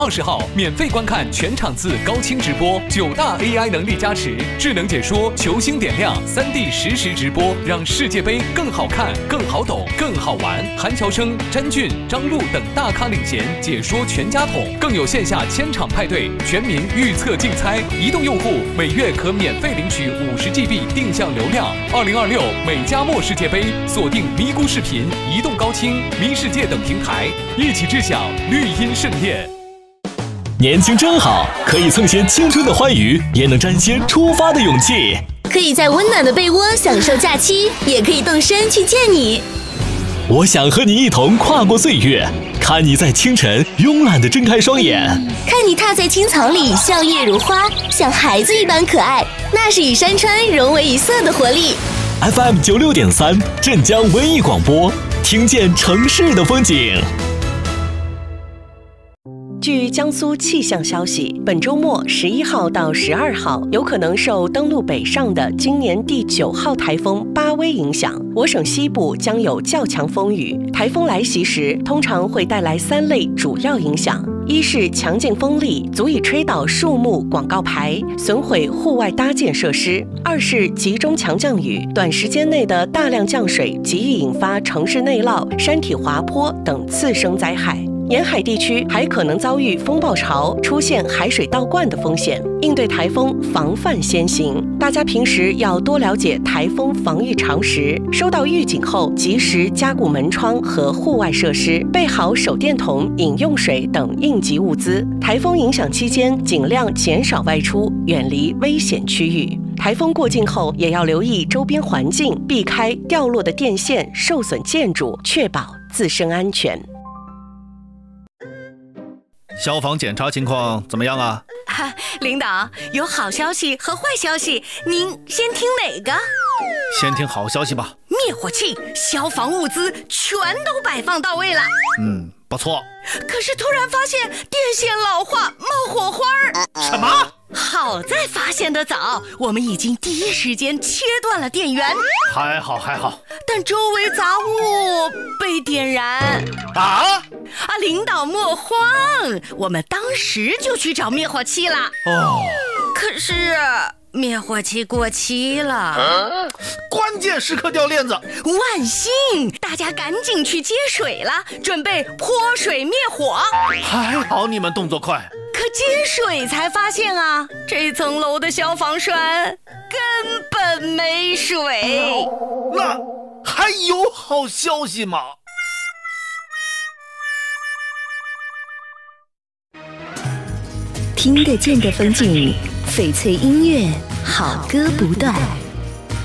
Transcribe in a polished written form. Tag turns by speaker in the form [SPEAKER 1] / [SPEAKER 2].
[SPEAKER 1] 20号免费观看全场次高清直播，9大 AI 能力加持，智能解说、球星点亮，3D 实时直播，让世界杯更好看、更好懂、更好玩。韩乔生、詹俊、张璐等大咖领衔解说全家桶，更有线下千场派对、全民预测竞猜。移动用户每月可免费领取50GB 定向流量。2026美加墨世界杯，锁定咪咕视频、移动高清、咪世界等平台，一起致享绿茵盛宴。
[SPEAKER 2] 年轻真好，可以蹭些青春的欢愉，也能沾些出发的勇气。
[SPEAKER 3] 可以在温暖的被窝享受假期，也可以动身去见你。
[SPEAKER 2] 我想和你一同跨过岁月，看你在清晨慵懒地睁开双眼，
[SPEAKER 3] 看你踏在青草里笑靥如花，像孩子一般可爱，那是与山川融为一色的活力。
[SPEAKER 2] FM 96.3镇江文艺广播，听见城市的风景。
[SPEAKER 4] 据江苏气象消息，本周末11号到12号有可能受登陆北上的今年第9号台风巴威影响，我省西部将有较强风雨。台风来袭时，通常会带来3类主要影响：一是强劲风力足以吹倒树木、广告牌，损毁户外搭建设施；二是集中强降雨，短时间内的大量降水极易引发城市内涝、山体滑坡等次生灾害。沿海地区还可能遭遇风暴潮，出现海水倒灌的风险。应对台风，防范先行。大家平时要多了解台风防御常识，收到预警后及时加固门窗和户外设施，备好手电筒、饮用水等应急物资。台风影响期间，尽量减少外出，远离危险区域。台风过境后，也要留意周边环境，避开掉落的电线、受损建筑，确保自身安全。
[SPEAKER 5] 消防检查情况怎么样啊？
[SPEAKER 6] 领导，有好消息和坏消息，您先听哪个？
[SPEAKER 5] 先听好消息吧。
[SPEAKER 6] 灭火器、消防物资全都摆放到位了。
[SPEAKER 5] 不错。
[SPEAKER 6] 可是突然发现电线老化，冒火花儿。
[SPEAKER 5] 什么？
[SPEAKER 6] 好在发现得早，我们已经第一时间切断了电源。
[SPEAKER 5] 还好，
[SPEAKER 6] 但周围杂物被点燃。领导莫慌，我们当时就去找灭火器了。可是灭火器过期了。
[SPEAKER 5] 关键时刻掉链子。
[SPEAKER 6] 万幸，大家赶紧去接水了，准备泼水灭火。
[SPEAKER 5] 还好你们动作快。
[SPEAKER 6] 可接水才发现啊，这层楼的消防栓根本没水。
[SPEAKER 5] 那还有好消息吗？
[SPEAKER 3] 听得见的风景，翡翠音乐，好歌不断。